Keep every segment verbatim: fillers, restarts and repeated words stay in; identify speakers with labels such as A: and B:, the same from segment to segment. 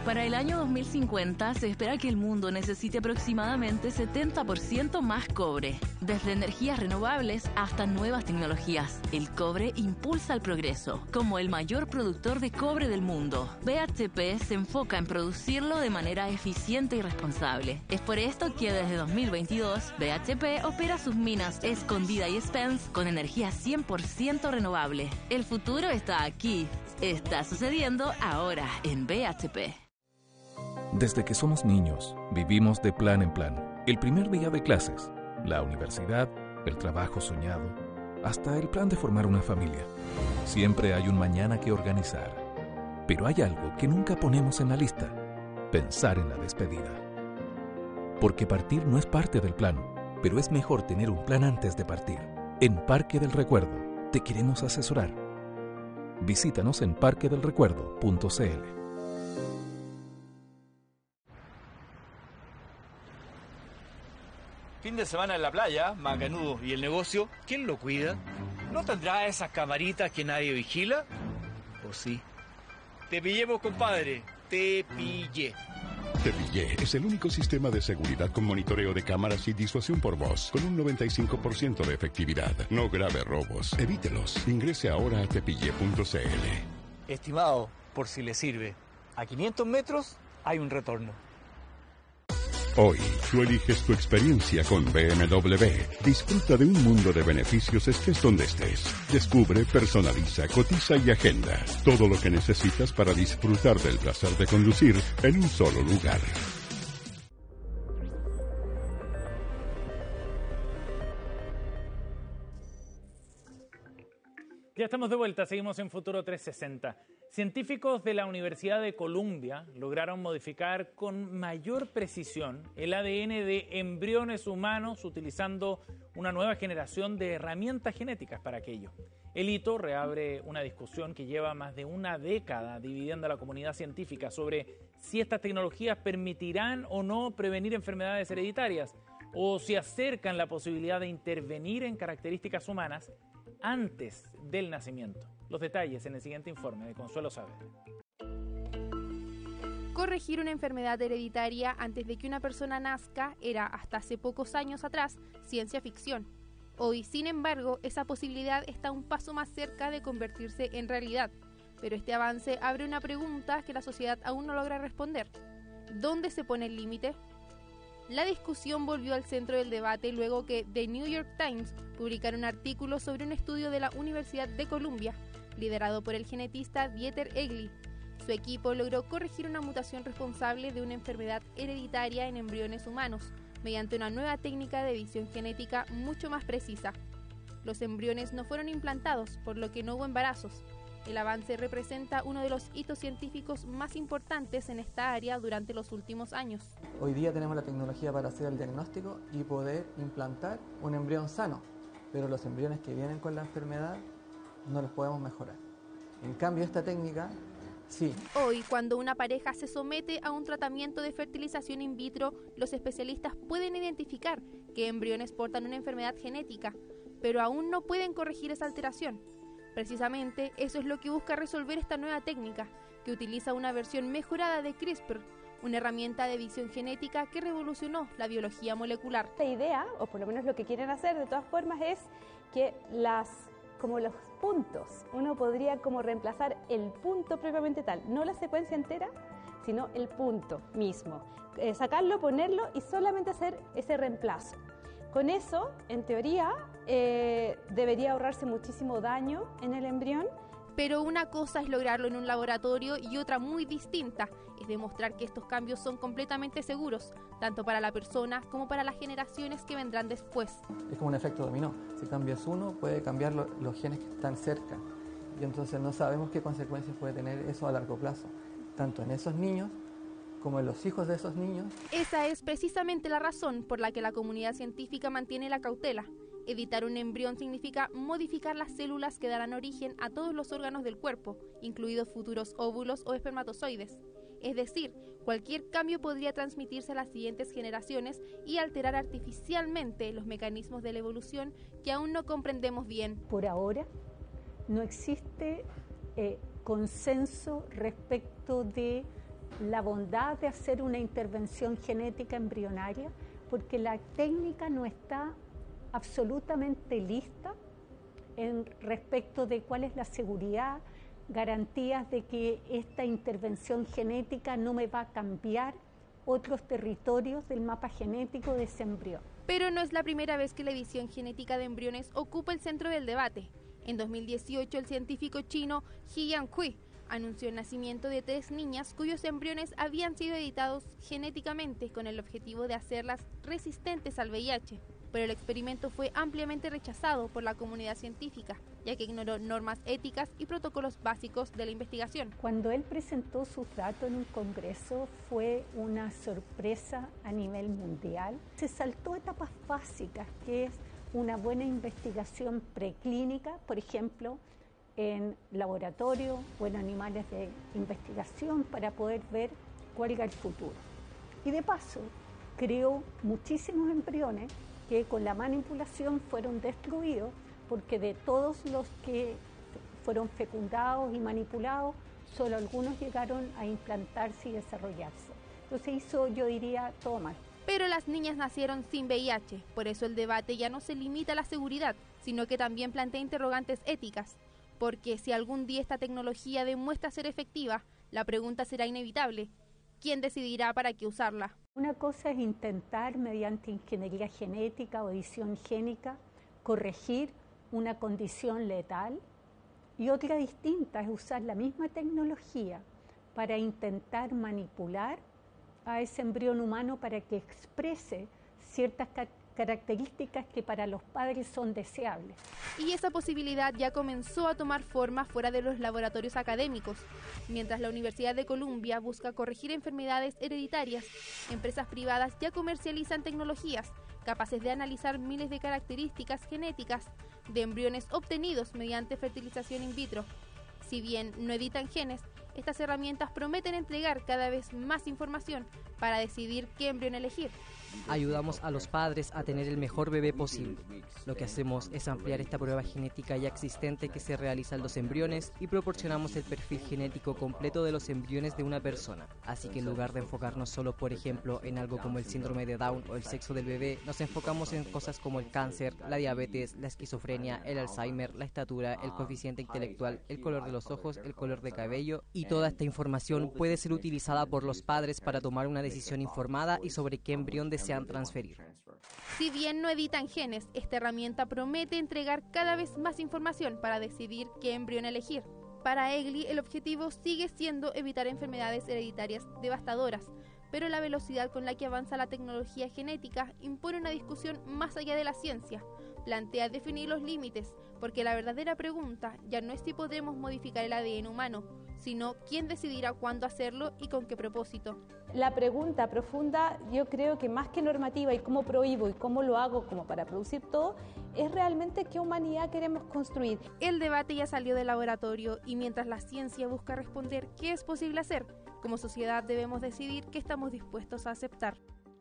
A: Para el año dos mil cincuenta se espera que el mundo necesite aproximadamente setenta por ciento más cobre. Desde energías renovables hasta nuevas tecnologías, el cobre impulsa el progreso. Como el mayor productor de cobre del mundo, B H P se enfoca en producirlo de manera eficiente y responsable. Es por esto que desde dos mil veintidós, B H P opera sus minas Escondida y Spence con energía cien por ciento renovable. El futuro está aquí. Está sucediendo ahora en B H P.
B: Desde que somos niños, vivimos de plan en plan. El primer día de clases, la universidad, el trabajo soñado, hasta el plan de formar una familia. Siempre hay un mañana que organizar. Pero hay algo que nunca ponemos en la lista: pensar en la despedida. Porque partir no es parte del plan, pero es mejor tener un plan antes de partir. En Parque del Recuerdo, te queremos asesorar. Visítanos en parque del recuerdo punto c l.
C: Fin de semana en la playa, macanudo. ¿Y el negocio? ¿Quién lo cuida? ¿No tendrá esas camaritas que nadie vigila? ¿O sí? Te pillemos, compadre. Te pillé.
D: Te Pillé es el único sistema de seguridad con monitoreo de cámaras y disuasión por voz, con un noventa y cinco por ciento de efectividad. No grave robos. Evítelos. Ingrese ahora a te pillé punto c l.
C: Estimado, por si le sirve, a quinientos metros hay un retorno.
D: Hoy, tú eliges tu experiencia con B M W. Disfruta de un mundo de beneficios estés donde estés. Descubre, personaliza, cotiza y agenda. Todo lo que necesitas para disfrutar del placer de conducir en un solo lugar.
E: Ya estamos de vuelta, seguimos en Futuro trescientos sesenta. Científicos de la Universidad de Columbia lograron modificar con mayor precisión el A D N de embriones humanos utilizando una nueva generación de herramientas genéticas para aquello. El hito reabre una discusión que lleva más de una década dividiendo a la comunidad científica sobre si estas tecnologías permitirán o no prevenir enfermedades hereditarias o si acercan la posibilidad de intervenir en características humanas antes del nacimiento. Los detalles en el siguiente informe de Consuelo Saavedra.
F: Corregir una enfermedad hereditaria antes de que una persona nazca era, hasta hace pocos años atrás, ciencia ficción. Hoy, sin embargo, esa posibilidad está un paso más cerca de convertirse en realidad. Pero este avance abre una pregunta que la sociedad aún no logra responder. ¿Dónde se pone el límite? La discusión volvió al centro del debate luego que The New York Times publicara un artículo sobre un estudio de la Universidad de Columbia, liderado por el genetista Dieter Egli. Su equipo logró corregir una mutación responsable de una enfermedad hereditaria en embriones humanos, mediante una nueva técnica de edición genética mucho más precisa. Los embriones no fueron implantados, por lo que no hubo embarazos. El avance representa uno de los hitos científicos más importantes en esta área durante los últimos años.
G: Hoy día tenemos la tecnología para hacer el diagnóstico y poder implantar un embrión sano, pero los embriones que vienen con la enfermedad no los podemos mejorar. En cambio, esta técnica, sí.
F: Hoy, cuando una pareja se somete a un tratamiento de fertilización in vitro, los especialistas pueden identificar qué embriones portan una enfermedad genética, pero aún no pueden corregir esa alteración. Precisamente eso es lo que busca resolver esta nueva técnica, que utiliza una versión mejorada de CRISPR, una herramienta de edición genética que revolucionó la biología molecular.
H: La idea, o por lo menos lo que quieren hacer de todas formas, es que las, como los puntos, uno podría como reemplazar el punto propiamente tal, no la secuencia entera, sino el punto mismo. Eh, sacarlo, ponerlo y solamente hacer ese reemplazo. Con eso, en teoría, eh, debería ahorrarse muchísimo daño en el embrión.
F: Pero una cosa es lograrlo en un laboratorio y otra muy distinta es demostrar que estos cambios son completamente seguros, tanto para la persona como para las generaciones que vendrán después.
G: Es como un efecto dominó. Si cambias uno, puede cambiar lo, los genes que están cerca. Y entonces no sabemos qué consecuencias puede tener eso a largo plazo, tanto en esos niños como en los hijos de esos niños.
F: Esa es precisamente la razón por la que la comunidad científica mantiene la cautela. Editar un embrión significa modificar las células que darán origen a todos los órganos del cuerpo, incluidos futuros óvulos o espermatozoides. Es decir, cualquier cambio podría transmitirse a las siguientes generaciones y alterar artificialmente los mecanismos de la evolución que aún no comprendemos bien.
I: Por ahora no existe eh, consenso respecto de la bondad de hacer una intervención genética embrionaria, porque la técnica no está absolutamente lista en respecto de cuál es la seguridad, garantías de que esta intervención genética no me va a cambiar otros territorios del mapa genético de ese embrión.
F: Pero no es la primera vez que la edición genética de embriones ocupa el centro del debate. En dos mil dieciocho, el científico chino He Jiankui anunció el nacimiento de tres niñas cuyos embriones habían sido editados genéticamente con el objetivo de hacerlas resistentes al V I H. Pero el experimento fue ampliamente rechazado por la comunidad científica, ya que ignoró normas éticas y protocolos básicos de la investigación.
I: Cuando él presentó sus datos en un congreso fue una sorpresa a nivel mundial. Se saltó etapas básicas, que es una buena investigación preclínica, por ejemplo, en laboratorio o en animales de investigación para poder ver cuál era el futuro. Y de paso, creó muchísimos embriones que con la manipulación fueron destruidos, porque de todos los que fueron fecundados y manipulados, solo algunos llegaron a implantarse y desarrollarse. Entonces hizo, yo diría, todo mal.
F: Pero las niñas nacieron sin V I H, por eso el debate ya no se limita a la seguridad, sino que también plantea interrogantes éticas. Porque si algún día esta tecnología demuestra ser efectiva, la pregunta será inevitable: ¿quién decidirá para qué usarla?
I: Una cosa es intentar, mediante ingeniería genética o edición génica, corregir una condición letal, y otra distinta es usar la misma tecnología para intentar manipular a ese embrión humano para que exprese ciertas características que para los padres son deseables.
F: Y esa posibilidad ya comenzó a tomar forma fuera de los laboratorios académicos. Mientras la Universidad de Columbia busca corregir enfermedades hereditarias, empresas privadas ya comercializan tecnologías capaces de analizar miles de características genéticas de embriones obtenidos mediante fertilización in vitro. Si bien no editan genes, estas herramientas prometen entregar cada vez más información para decidir qué embrión elegir.
J: Ayudamos a los padres a tener el mejor bebé posible. Lo que hacemos es ampliar esta prueba genética ya existente que se realiza en los embriones y proporcionamos el perfil genético completo de los embriones de una persona. Así que en lugar de enfocarnos solo, por ejemplo, en algo como el síndrome de Down o el sexo del bebé, nos enfocamos en cosas como el cáncer, la diabetes, la esquizofrenia, el Alzheimer, la estatura, el coeficiente intelectual, el color de los ojos, el color de cabello, y toda esta información puede ser utilizada por los padres para tomar una decisión informada y sobre qué embrión desean transferir.
F: Si bien no editan genes, esta herramienta promete entregar cada vez más información para decidir qué embrión elegir. Para Egli, el objetivo sigue siendo evitar enfermedades hereditarias devastadoras, pero la velocidad con la que avanza la tecnología genética impone una discusión más allá de la ciencia. Plantea definir los límites, porque la verdadera pregunta ya no es si podremos modificar el A D N humano, sino quién decidirá cuándo hacerlo y con qué propósito.
H: La pregunta profunda, yo creo que más que normativa y cómo prohíbo y cómo lo hago como para producir todo, es realmente qué humanidad queremos construir.
F: El debate ya salió del laboratorio y mientras la ciencia busca responder qué es posible hacer, como sociedad debemos decidir qué estamos dispuestos a aceptar.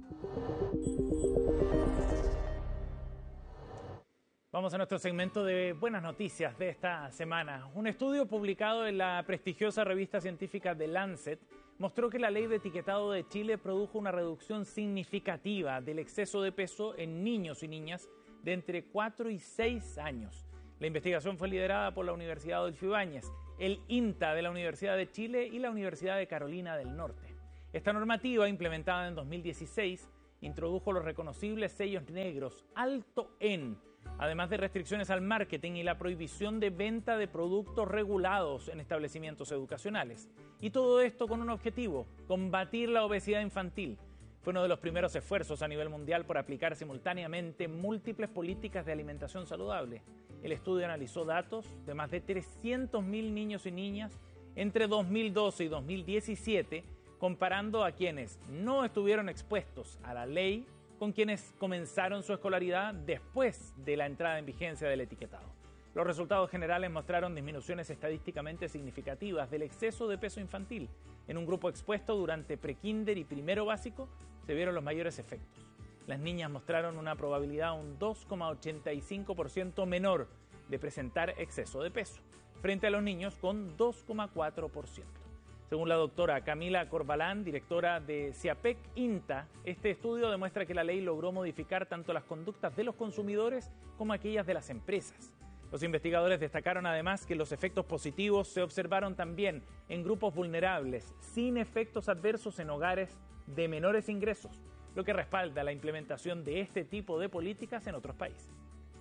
E: Vamos a nuestro segmento de buenas noticias de esta semana. Un estudio publicado en la prestigiosa revista científica The Lancet mostró que la ley de etiquetado de Chile produjo una reducción significativa del exceso de peso en niños y niñas de entre cuatro y seis años. La investigación fue liderada por la Universidad Adolfo Ibáñez, el INTA de la Universidad de Chile y la Universidad de Carolina del Norte. Esta normativa, implementada en dos mil dieciséis, introdujo los reconocibles sellos negros alto en, además de restricciones al marketing y la prohibición de venta de productos regulados en establecimientos educacionales. Y todo esto con un objetivo: combatir la obesidad infantil. Fue uno de los primeros esfuerzos a nivel mundial por aplicar simultáneamente múltiples políticas de alimentación saludable. El estudio analizó datos de más de trescientos mil niños y niñas entre dos mil doce y dos mil diecisiete, comparando a quienes no estuvieron expuestos a la ley con quienes comenzaron su escolaridad después de la entrada en vigencia del etiquetado. Los resultados generales mostraron disminuciones estadísticamente significativas del exceso de peso infantil. En un grupo expuesto durante prekinder y primero básico se vieron los mayores efectos. Las niñas mostraron una probabilidad un dos coma ochenta y cinco por ciento menor de presentar exceso de peso, frente a los niños con dos coma cuatro por ciento. Según la doctora Camila Corbalán, directora de CIAPEC INTA, este estudio demuestra que la ley logró modificar tanto las conductas de los consumidores como aquellas de las empresas. Los investigadores destacaron además que los efectos positivos se observaron también en grupos vulnerables, sin efectos adversos en hogares de menores ingresos, lo que respalda la implementación de este tipo de políticas en otros países.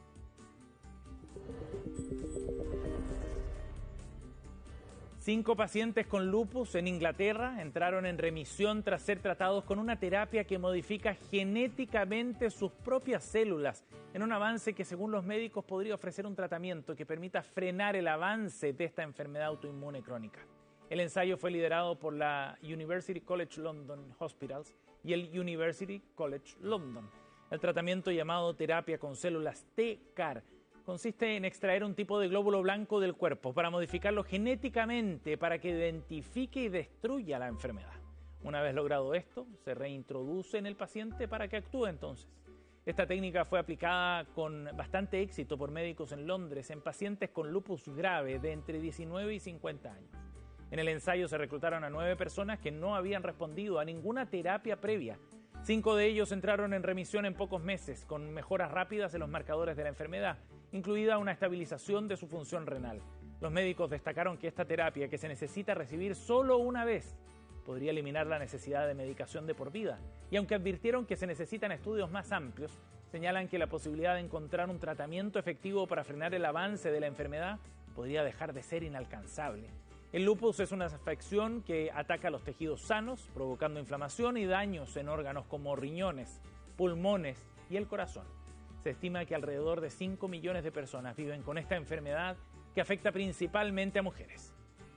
E: Cinco pacientes con lupus en Inglaterra entraron en remisión tras ser tratados con una terapia que modifica genéticamente sus propias células, en un avance que, según los médicos, podría ofrecer un tratamiento que permita frenar el avance de esta enfermedad autoinmune crónica. El ensayo fue liderado por la University College London Hospitals y el University College London. El tratamiento, llamado terapia con células T C A R, consiste en extraer un tipo de glóbulo blanco del cuerpo para modificarlo genéticamente para que identifique y destruya la enfermedad. Una vez logrado esto, se reintroduce en el paciente para que actúe entonces. Esta técnica fue aplicada con bastante éxito por médicos en Londres en pacientes con lupus grave de entre diecinueve y cincuenta años. En el ensayo se reclutaron a nueve personas que no habían respondido a ninguna terapia previa. Cinco de ellos entraron en remisión en pocos meses, con mejoras rápidas en los marcadores de la enfermedad, incluida una estabilización de su función renal. Los médicos destacaron que esta terapia, que se necesita recibir solo una vez, podría eliminar la necesidad de medicación de por vida. Y aunque advirtieron que se necesitan estudios más amplios, señalan que la posibilidad de encontrar un tratamiento efectivo para frenar el avance de la enfermedad podría dejar de ser inalcanzable. El lupus es una afección que ataca a los tejidos sanos, provocando inflamación y daños en órganos como riñones, pulmones y el corazón. Se estima que alrededor de cinco millones de personas viven con esta enfermedad que afecta principalmente a mujeres.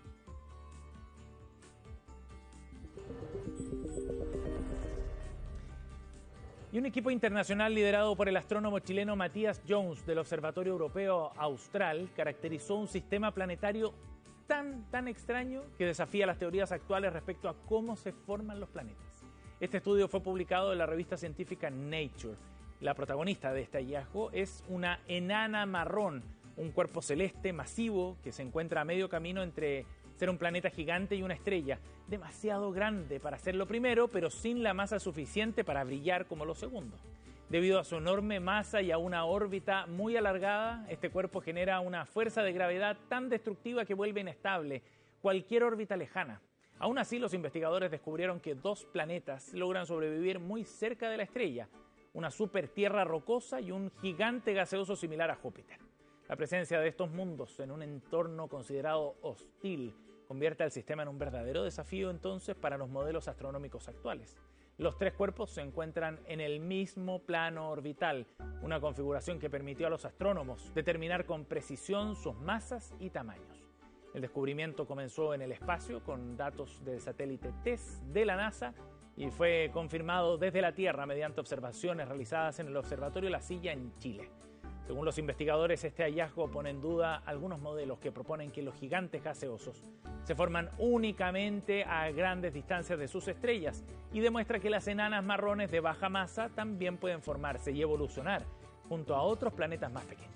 E: Y un equipo internacional liderado por el astrónomo chileno Matías Jones del Observatorio Europeo Austral caracterizó un sistema planetario tan, tan extraño que desafía las teorías actuales respecto a cómo se forman los planetas. Este estudio fue publicado en la revista científica Nature. La protagonista de este hallazgo es una enana marrón, un cuerpo celeste masivo que se encuentra a medio camino entre ser un planeta gigante y una estrella, demasiado grande para ser lo primero, pero sin la masa suficiente para brillar como lo segundo. Debido a su enorme masa y a una órbita muy alargada, este cuerpo genera una fuerza de gravedad tan destructiva que vuelve inestable cualquier órbita lejana. Aún así, los investigadores descubrieron que dos planetas logran sobrevivir muy cerca de la estrella, una supertierra rocosa y un gigante gaseoso similar a Júpiter. La presencia de estos mundos en un entorno considerado hostil convierte al sistema en un verdadero desafío entonces para los modelos astronómicos actuales. Los tres cuerpos se encuentran en el mismo plano orbital, una configuración que permitió a los astrónomos determinar con precisión sus masas y tamaños. El descubrimiento comenzó en el espacio con datos del satélite TESS de la NASA y fue confirmado desde la Tierra mediante observaciones realizadas en el Observatorio La Silla en Chile. Según los investigadores, este hallazgo pone en duda algunos modelos que proponen que los gigantes gaseosos se forman únicamente a grandes distancias de sus estrellas y demuestra que las enanas marrones de baja masa también pueden formarse y evolucionar junto a otros planetas más pequeños.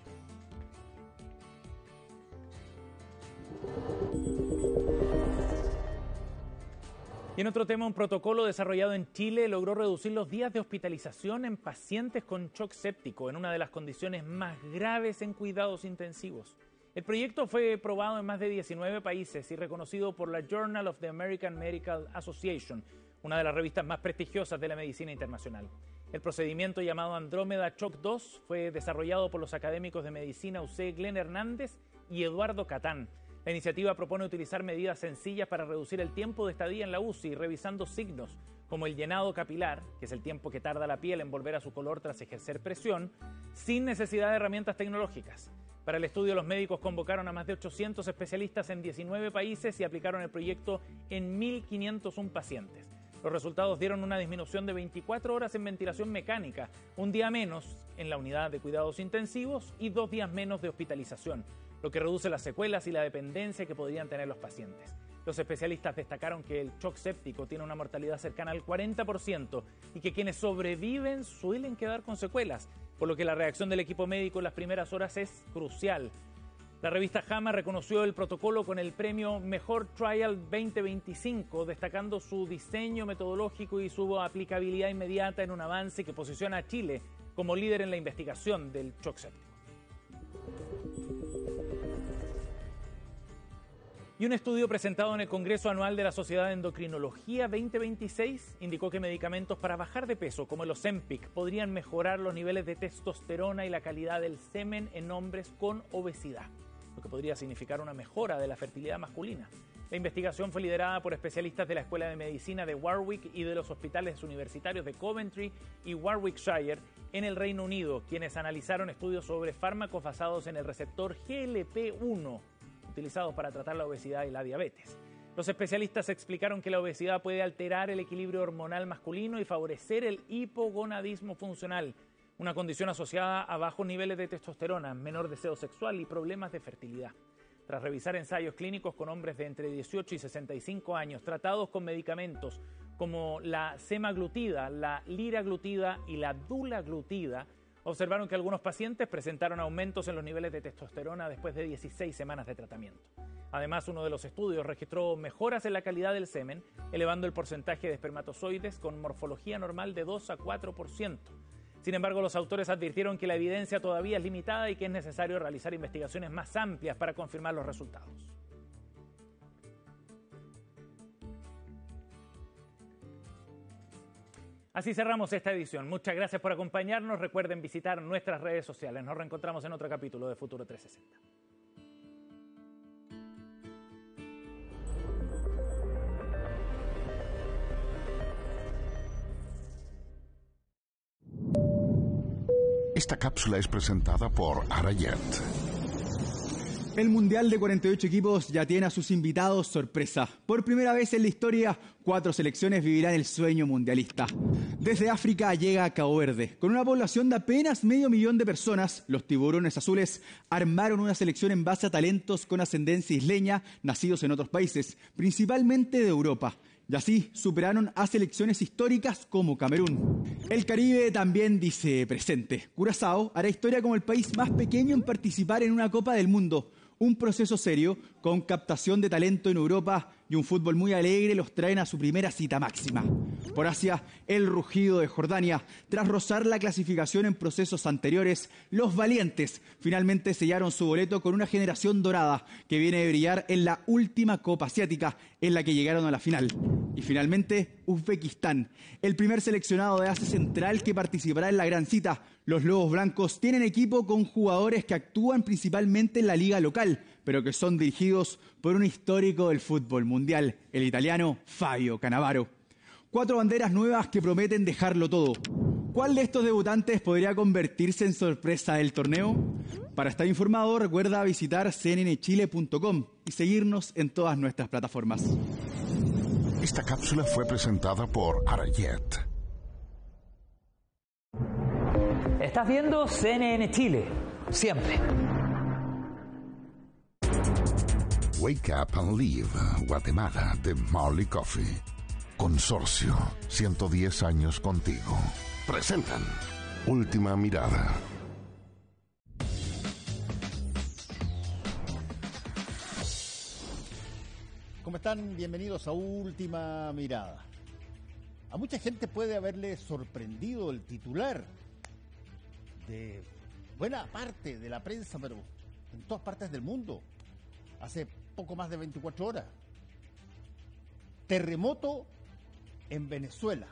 E: Y en otro tema, un protocolo desarrollado en Chile logró reducir los días de hospitalización en pacientes con shock séptico, en una de las condiciones más graves en cuidados intensivos. El proyecto fue probado en más de diecinueve países y reconocido por la Journal of the American Medical Association, una de las revistas más prestigiosas de la medicina internacional. El procedimiento, llamado Andrómeda Shock dos, fue desarrollado por los académicos de medicina U C Glenn Hernández y Eduardo Catán. La iniciativa propone utilizar medidas sencillas para reducir el tiempo de estadía en la U C I, revisando signos como el llenado capilar, que es el tiempo que tarda la piel en volver a su color tras ejercer presión, sin necesidad de herramientas tecnológicas. Para el estudio, los médicos convocaron a más de ochocientos especialistas en diecinueve países y aplicaron el proyecto en mil quinientos uno pacientes. Los resultados dieron una disminución de veinticuatro horas en ventilación mecánica, un día menos en la unidad de cuidados intensivos y dos días menos de hospitalización, lo que reduce las secuelas y la dependencia que podrían tener los pacientes. Los especialistas destacaron que el shock séptico tiene una mortalidad cercana al cuarenta por ciento y que quienes sobreviven suelen quedar con secuelas, por lo que la reacción del equipo médico en las primeras horas es crucial. La revista JAMA reconoció el protocolo con el premio Mejor Trial veinte veinticinco, destacando su diseño metodológico y su aplicabilidad inmediata en un avance que posiciona a Chile como líder en la investigación del shock séptico. Y un estudio presentado en el Congreso Anual de la Sociedad de Endocrinología veinte veintiséis indicó que medicamentos para bajar de peso, como el Ozempic, podrían mejorar los niveles de testosterona y la calidad del semen en hombres con obesidad, lo que podría significar una mejora de la fertilidad masculina. La investigación fue liderada por especialistas de la Escuela de Medicina de Warwick y de los hospitales universitarios de Coventry y Warwickshire en el Reino Unido, quienes analizaron estudios sobre fármacos basados en el receptor G L P uno, utilizados para tratar la obesidad y la diabetes. Los especialistas explicaron que la obesidad puede alterar el equilibrio hormonal masculino y favorecer el hipogonadismo funcional, una condición asociada a bajos niveles de testosterona, menor deseo sexual y problemas de fertilidad. Tras revisar ensayos clínicos con hombres de entre dieciocho y sesenta y cinco años, tratados con medicamentos como la semaglutida, la liraglutida y la dulaglutida, observaron que algunos pacientes presentaron aumentos en los niveles de testosterona después de dieciséis semanas de tratamiento. Además, uno de los estudios registró mejoras en la calidad del semen, elevando el porcentaje de espermatozoides con morfología normal de dos a cuatro por ciento. Sin embargo, los autores advirtieron que la evidencia todavía es limitada y que es necesario realizar investigaciones más amplias para confirmar los resultados. Así cerramos esta edición. Muchas gracias por acompañarnos. Recuerden visitar nuestras redes sociales. Nos reencontramos en otro capítulo de Futuro trescientos sesenta.
D: Esta cápsula es presentada por Arayet.
K: El Mundial de cuarenta y ocho equipos ya tiene a sus invitados sorpresa. Por primera vez en la historia, cuatro selecciones vivirán el sueño mundialista. Desde África llega Cabo Verde. Con una población de apenas medio millón de personas, los tiburones azules armaron una selección en base a talentos con ascendencia isleña, nacidos en otros países, principalmente de Europa. Y así superaron a selecciones históricas como Camerún. El Caribe también dice presente. Curazao hará historia como el país más pequeño en participar en una Copa del Mundo. Un proceso serio, con captación de talento en Europa y un fútbol muy alegre los traen a su primera cita máxima. Por Asia, el rugido de Jordania. Tras rozar la clasificación en procesos anteriores, los valientes finalmente sellaron su boleto con una generación dorada que viene de brillar en la última Copa Asiática, en la que llegaron a la final. Y finalmente, Uzbekistán, el primer seleccionado de Asia Central que participará en la gran cita. Los Lobos Blancos tienen equipo con jugadores que actúan principalmente en la liga local, pero que son dirigidos por un histórico del fútbol mundial, el italiano Fabio Cannavaro. Cuatro banderas nuevas que prometen dejarlo todo. ¿Cuál de estos debutantes podría convertirse en sorpresa del torneo? Para estar informado, recuerda visitar c n n chile punto com y seguirnos en todas nuestras plataformas.
D: Esta cápsula fue presentada por Arayet.
C: Estás viendo C N N Chile, siempre.
D: Wake Up and Live, Guatemala, de Marley Coffee. Consorcio, ciento diez años contigo. Presentan Última Mirada.
L: ¿Cómo están? Bienvenidos a Última Mirada. A mucha gente puede haberle sorprendido el titular de buena parte de la prensa, pero en todas partes del mundo, hace poco más de veinticuatro horas. Terremoto en Venezuela.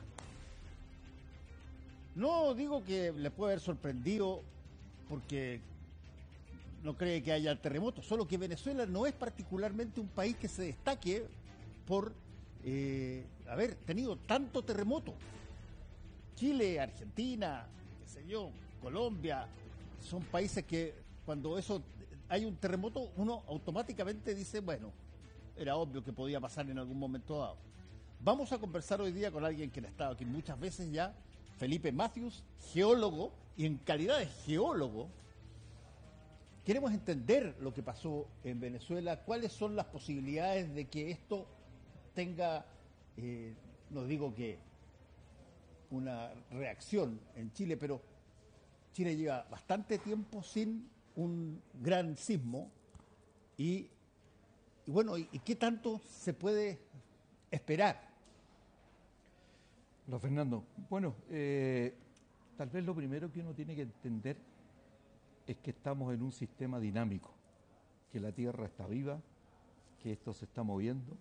L: No digo que le puede haber sorprendido porque no cree que haya terremoto, solo que Venezuela no es particularmente un país que se destaque por eh, haber tenido tanto terremoto. Chile, Argentina, qué sé yo, Colombia, son países que cuando eso hay un terremoto, uno automáticamente dice, bueno, era obvio que podía pasar en algún momento dado. Vamos a conversar hoy día con alguien que ha estado aquí muchas veces ya, Felipe Matthews, geólogo, y en calidad de geólogo, queremos entender lo que pasó en Venezuela, cuáles son las posibilidades de que esto tenga, eh, no digo que una reacción en Chile, pero Chile lleva bastante tiempo sin un gran sismo Y, y bueno, ¿y, y qué tanto se puede esperar?
M: Hola, Fernando. Bueno, eh, tal vez lo primero que uno tiene que entender es que estamos en un sistema dinámico, que la Tierra está viva, que esto se está moviendo.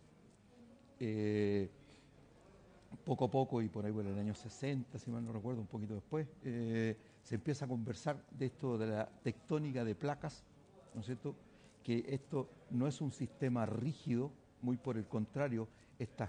M: Eh, poco a poco, y por ahí por el año sesenta, si mal no recuerdo, un poquito después, eh, se empieza a conversar de esto de la tectónica de placas, ¿no es cierto?, que esto no es un sistema rígido, muy por el contrario, estas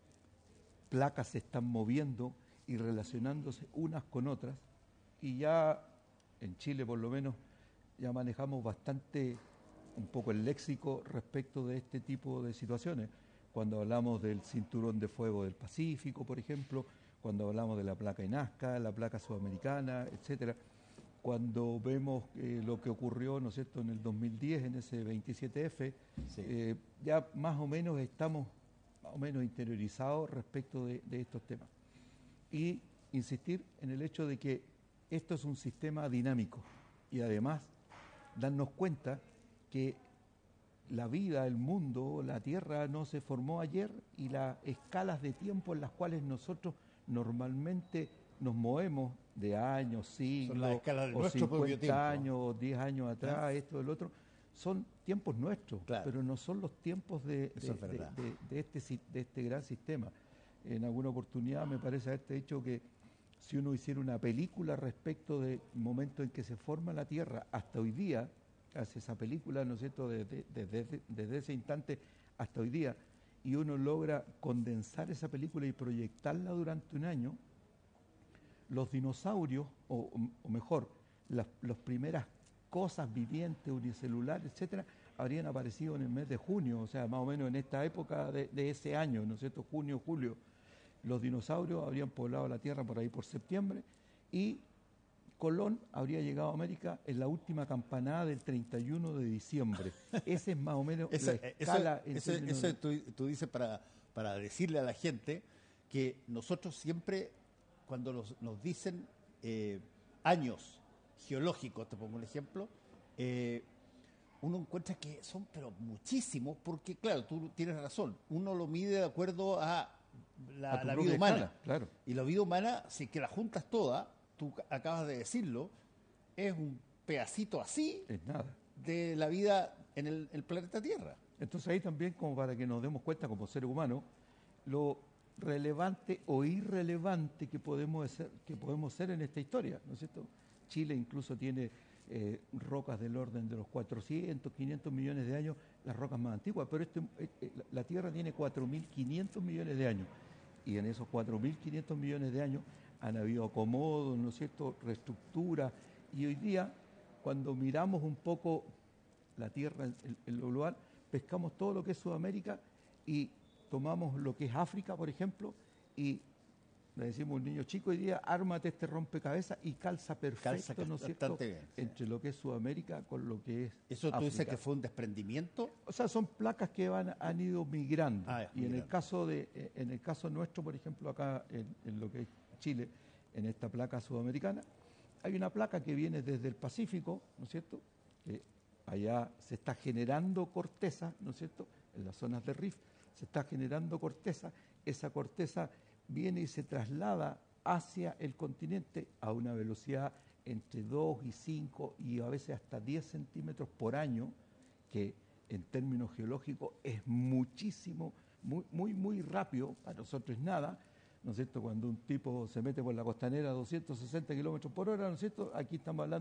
M: placas se están moviendo y relacionándose unas con otras, y ya en Chile por lo menos ya manejamos bastante un poco el léxico respecto de este tipo de situaciones, cuando hablamos del cinturón de fuego del Pacífico, por ejemplo, cuando hablamos de la placa Nazca, la placa sudamericana, etcétera. Cuando vemos eh, lo que ocurrió, ¿no es cierto?, en el dos mil diez, en ese veintisiete F, sí. eh, ya más o menos estamos más o menos interiorizados respecto de, de estos temas. Y insistir en el hecho de que esto es un sistema dinámico y además darnos cuenta que la vida, el mundo, la Tierra no se formó ayer y las escalas de tiempo en las cuales nosotros normalmente nos movemos de años, siglos, o cincuenta años, o diez años atrás, ¿Ah? esto, el otro, son tiempos nuestros, claro. pero no son los tiempos de, de, de, de, de, este, de este gran sistema. En alguna oportunidad me parece haberte dicho que si uno hiciera una película respecto del momento en que se forma la Tierra hasta hoy día, hace esa película, ¿no es cierto?, desde, desde, desde ese instante hasta hoy día, y uno logra condensar esa película y proyectarla durante un año, los dinosaurios, o, o mejor, las, las primeras cosas vivientes, unicelulares, etcétera, habrían aparecido en el mes de junio, o sea, más o menos en esta época de, de ese año, ¿no es cierto?, junio, julio. Los dinosaurios habrían poblado la Tierra por ahí por septiembre, y Colón habría llegado a América en la última campanada del treinta y uno de diciembre. Ese es más o menos
L: esa,
M: la escala.
L: Eso, eso, eso tú, tú dices para, para decirle a la gente que nosotros siempre, cuando nos, nos dicen eh, años geológicos, te pongo un ejemplo, eh, uno encuentra que son pero muchísimos, porque claro, tú tienes razón, uno lo mide de acuerdo a la, a la vida humana.
M: Escala, claro.
L: Y la vida humana, si que la juntas toda, tú acabas de decirlo, es un pedacito así
M: es nada.
L: de la vida en el, el planeta Tierra.
M: Entonces ahí también, como para que nos demos cuenta como seres humanos, lo relevante o irrelevante que podemos ser, que podemos ser en esta historia, ¿no es cierto? Chile incluso tiene eh, rocas del orden de los cuatrocientos, quinientos millones de años, las rocas más antiguas, pero este, eh, la Tierra tiene cuatro mil quinientos millones de años, y en esos cuatro mil quinientos millones de años han habido acomodos, ¿no es cierto?, reestructura, y hoy día, cuando miramos un poco la Tierra en, en lo global, pescamos todo lo que es Sudamérica y tomamos lo que es África, por ejemplo, y le decimos a un niño chico hoy día, ármate este rompecabezas y calza perfecto, calza, ¿no es cierto?, bien, sí. entre lo que es Sudamérica con lo que es
L: ¿Eso tú
M: África.
L: Dices que fue un desprendimiento?
M: O sea, son placas que van, han ido migrando,
L: ah,
M: y migrando. en el caso de, en el caso nuestro, por ejemplo, acá en, en lo que es Chile, en esta placa sudamericana, hay una placa que viene desde el Pacífico, ¿no es cierto?, que allá se está generando corteza, ¿no es cierto?, en las zonas de rift, se está generando corteza, esa corteza viene y se traslada hacia el continente a una velocidad entre dos y cinco y a veces hasta diez centímetros por año, que en términos geológicos es muchísimo, muy, muy, muy rápido, para nosotros es nada, ¿no es cierto?, cuando un tipo se mete por la costanera a doscientos sesenta kilómetros por hora, ¿no es cierto?, aquí estamos hablando